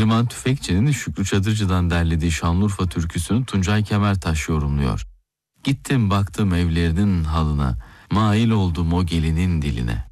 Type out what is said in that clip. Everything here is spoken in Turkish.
Leman Tüfekçi'nin Şükrü Çadırcı'dan derlediği Şanlıurfa türküsünü Tuncay Kemertaş yorumluyor. Gittim baktım evlerinin halına, mail oldum o gelinin diline.